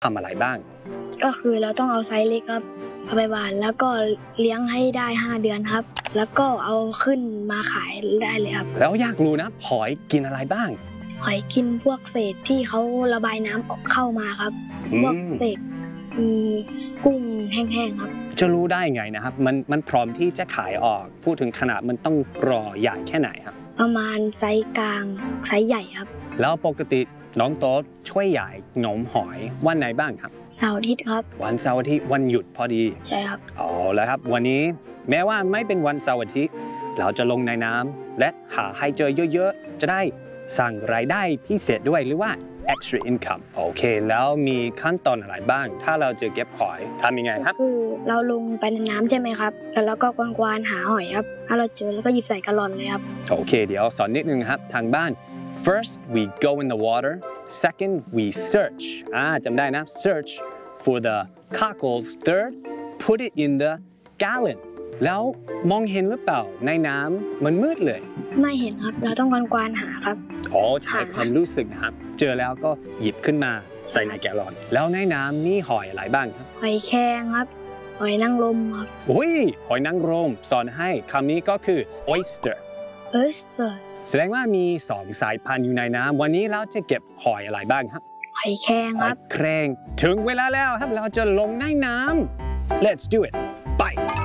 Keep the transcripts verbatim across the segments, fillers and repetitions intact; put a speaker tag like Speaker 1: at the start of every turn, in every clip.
Speaker 1: ทำอะไรบ้าง
Speaker 2: ก็คือเราต้องเอาไซส์เล็กครับเอาไปหวานแล้วก็เลี้ยงให้ได้ห้าเดือนครับแล้วก็เอาขึ้นมาขายได้เลยครับ
Speaker 1: แล้วอยากรู้นะหอยกินอะไรบ้าง
Speaker 2: หอยกินพวกเศษที่เขาระบายน้ำออกเข้ามาครับพวกเศษกุ้งแห้งๆครับ
Speaker 1: จะรู้ได้ไงนะครับมันมันพร้อมที่จะขายออกพูดถึงขนาดมันต้องรอใหญ่แค่ไหนครับ
Speaker 2: ประมาณไซส์กลางไซส์ใหญ่ครับ
Speaker 1: แล้วปกติน้องโต๊ดช่วยใหญ่หนมหอยวันไหนบ้างครับ
Speaker 2: เสาร์อาทิตย์ครับ
Speaker 1: วันเสาร์อาทิตย์วันหยุดพอดี
Speaker 2: ใช่ครับ
Speaker 1: อ๋อแล้วครับวันนี้แม้ว่าไม่เป็นวันเสาร์อาทิตย์เราจะลงในน้ำและหาให้เจอเยอะๆจะได้สั่งรายได้พิเศษด้วยหรือว่า extra income โอเคแล้วมีขั้นตอนอะไรบ้างถ้าเราจะเก็บหอยทำยังไงครับ
Speaker 2: คือเราลงไปในน้ำใช่ไหมครับแล้วเราก็กวานๆหาหอยครับถ้าเราเจอแล้วก็หยิบใส่กะลอนเลยครับ
Speaker 1: โอเคเดี๋ยวสอนนิดนึงครับทางบ้าน first we go in the water second we search อ่าจำได้นะ search for the cockles third put it in the gallon แล้วมองเห็นหรือเปล่าในน้ำมันมืดเลย
Speaker 2: ไม่เห็นครับเราต้องกวานๆหาครับ
Speaker 1: อ๋อใช้ความรู้สึกนะครับเจอแล้วก็หยิบขึ้นมาใส่ในแกลลอนแล้วในน้ำมีหอยอะไรบ้างครับ
Speaker 2: หอยแครงครับหอยนางรมครับ
Speaker 1: โอ้ยหอยนางรมสอนให้คำนี้ก็คือ oyster
Speaker 2: oyster
Speaker 1: แสดงว่ามีสองสายพันธุ์อยู่ในน้ำวันนี้เราจะเก็บหอยอะไรบ้างครับ
Speaker 2: หอยแครงครับ
Speaker 1: หอยแครงถึงเวลาแล้วครับเราจะลงในน้ำ let's do it ไป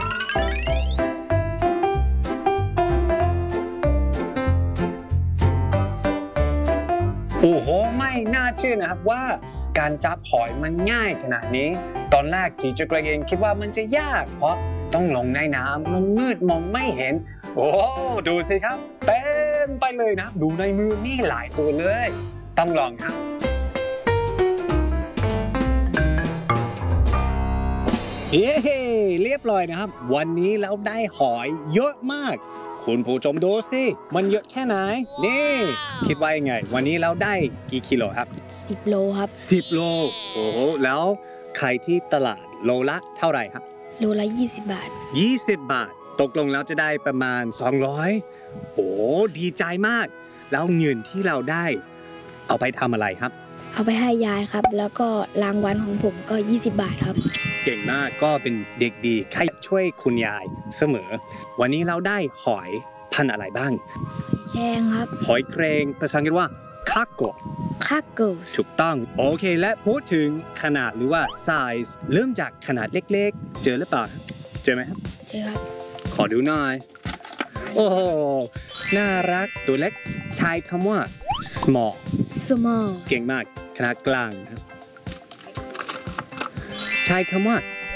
Speaker 1: โอ้โหไม่น่าเชื่อนะครับว่าการจับหอยมันง่ายขนาดนี้ตอนแรกจีเจเกรเองคิดว่ามันจะยากเพราะต้องลงในน้ำมันมืดมองไม่เห็นโอ้ดูสิครับเต็มไปเลยนะดูในมือนี่หลายตัวเลยต้องลองครับเย้เรียบร้อยนะครับวันนี้เราได้หอยเยอะมากคุณผู้ชมดูสิมันเยอะแค่ไหนนี่คิดว่ายังไงวันนี้เราได้กี่กิโลครับ
Speaker 2: สิบโลครับ
Speaker 1: สิบโลโอ้โหแล้วขายที่ตลาดโลละเท่าไหร่ครับ
Speaker 2: โลละยี่สิบบาท
Speaker 1: ยี่สิบบาทตกลงแล้วจะได้ประมาณสองร้อยโอ้ดีใจมากแล้วเงินที่เราได้เอาไปทำอะไรครับ
Speaker 2: เอาไปให้ยายครับแล้วก็รางวัลของผมก็ยี่สิบบาทครับ
Speaker 1: เก่งมากก็เป็นเด็กดีใครช่วยคุณยายเสมอวันนี้เราได้หอยพันธุ์อะไรบ้าง
Speaker 2: แครงครับ
Speaker 1: หอยแครงภาษาอังกฤษว่าคาโกะ
Speaker 2: คาโกะ
Speaker 1: ถูกต้องโอเคและพูดถึงขนาดหรือว่า size เริ่มจากขนาดเล็กๆเจอหรือเปล่าเจอไหมครับ
Speaker 2: เจอครับ
Speaker 1: ขอดูหน่อยโอ้โหน่ารักตัวเล็กใช้คำว่า small
Speaker 2: small
Speaker 1: เก่งมากขนาดกลางครับใช้คำว่า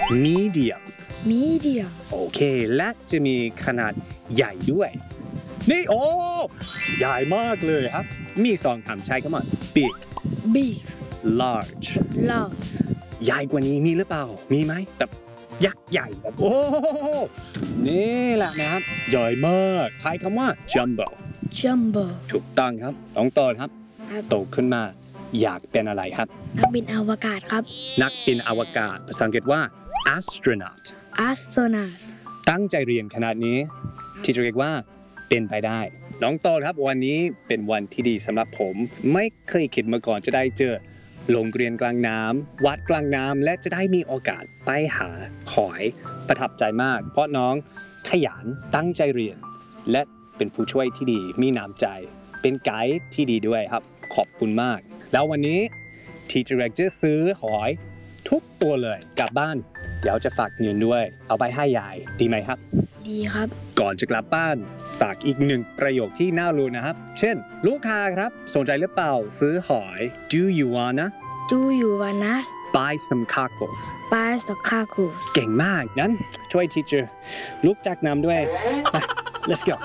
Speaker 1: medium
Speaker 2: medium
Speaker 1: โอเคและจะมีขนาดใหญ่ด้วยนี่โอ้ใหญ่มากเลยครับมีสองคำใช้คำว่า big
Speaker 2: big
Speaker 1: large
Speaker 2: large
Speaker 1: ใหญ่กว่านี้มีหรือเปล่ามีไหมแต่ยักษ์ใหญ่แบบโอ้นี่แหละนะครับใหญ่มากใช้คำว่า jumbo
Speaker 2: jumbo
Speaker 1: ถูกต้องครับน้องโตครับโตขึ้นมาอยากเป็นอะไรครับ
Speaker 2: นักบินอวกาศครับ
Speaker 1: นักบินอวกาศภาษาอังกฤษว่า astronaut
Speaker 2: astronaut
Speaker 1: ตั้งใจเรียนขนาดนี้ที่จะเรียกว่าเป็นไปได้น้องโตครับวันนี้เป็นวันที่ดีสำหรับผมไม่เคยคิดมาก่อนจะได้เจอโรงเรียนกลางน้ำวัดกลางน้ำและจะได้มีโอกาสไปหาหอยประทับใจมากเพราะน้องขยันตั้งใจเรียนและเป็นผู้ช่วยที่ดีมีน้ำใจเป็นไกด์ที่ดีด้วยครับขอบคุณมากแล้ววันนี้ทีเจอร์จะซื้อหอยทุกตัวเลยกลับบ้านเดี๋ยวจะฝากเงินด้วยเอาไปให้ยายดีไหมครับ
Speaker 2: ดีครับ
Speaker 1: ก่อนจะกลับบ้านฝากอีกหนึ่งประโยคที่น่ารู้นะครับเช่นลูกค้าครับสนใจหรือเปล่าซื้อหอย Do you wanna
Speaker 2: Do you wanna
Speaker 1: buy some cockles
Speaker 2: buy some cockles
Speaker 1: เก่งมากงั้นช่วยทีเจอร์ลุกจากน้ำด้วย Let's go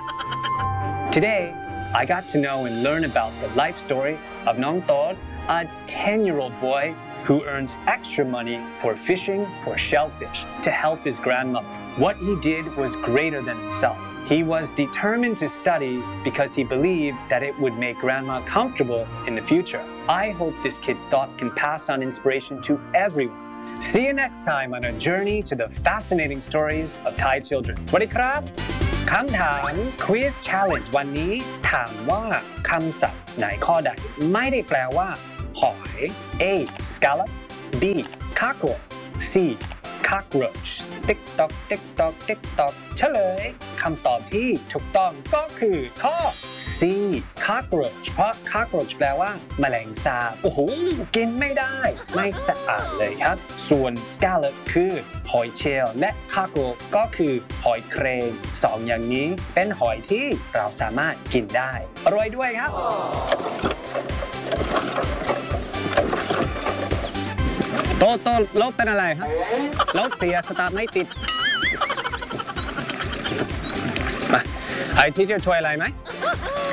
Speaker 1: Today I got to know and learn about the life story of Nong Tod, a ten-year-old boy who earns extra money for fishing for shellfish to help his grandmother. What he did was greater than himself. He was determined to study because he believed that it would make grandma comfortable in the future. I hope this kid's thoughts can pass on inspiration to everyone. See you next time on a journey to the fascinating stories of Thai children. สวัสดีครับคำถาม Quiz Challenge วันนี้ถามว่าคำศัพท์ไหนข้อใดไม่ได้แปลว่าหอย A. Scallop B cockroach C cockroach ติ๊กตอกติ๊กตอกติ๊กตอกเฉลยคำตอบที่ถูกต้องก็คือข้อ C cockroach เพราะ cockroach แปลว่าแมลงสาบโอ้โหกินไม่ได้ไม่สะอาดเลยครับส่วน scallop คือหอยเชลล์และ cockle ก็คือหอยเครงสองอย่างนี้เป็นหอยที่เราสามารถกินได้อร่อยด้วยครับโตโตรถเป็นอะไรครับรถเสียสตาร์ทไม่ติดมาให้ที่จะช่วยอะไรไหม